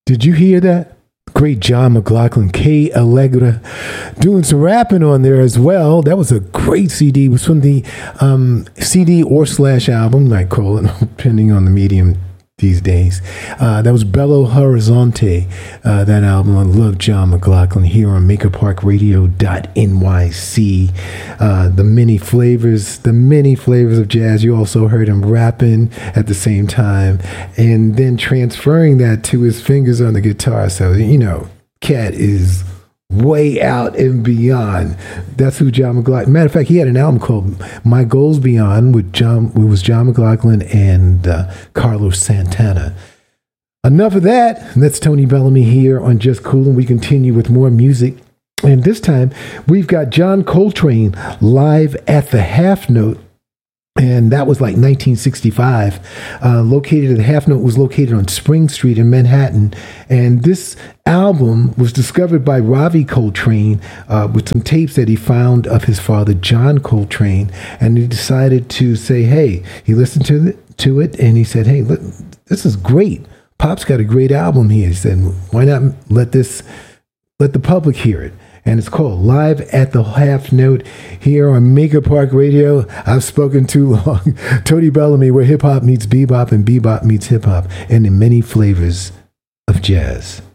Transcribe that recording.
Did you hear that? Great John McLaughlin, K. Allegra, doing some rapping on there as well. That was a great CD. It was from the CD or slash album, I call it, depending on the medium these days. That was Belo Horizonte, that album. I love John McLaughlin here on MakerParkRadio.nyc. The many flavors of jazz. You also heard him rapping at the same time and then transferring that to his fingers on the guitar. So, Cat is way out and beyond. That's who John McLaughlin. Matter of fact, he had an album called My Goals Beyond with It was John McLaughlin and Carlos Santana. Enough of that. That's Tony Bellamy here on Just Cool, and we continue with more music. And this time we've got John Coltrane live at the Half Note. And that was like 1965. The Half Note was located on Spring Street in Manhattan. And this album was discovered by Ravi Coltrane with some tapes that he found of his father, John Coltrane. And he decided to say, hey, he listened to it and he said, hey, look, this is great. Pop's got a great album here. He said, why not let the public hear it? And it's called Live at the Half Note here on Maker Park Radio. I've spoken too long. Tony Bellamy, where hip-hop meets bebop and bebop meets hip-hop, and in many flavors of jazz.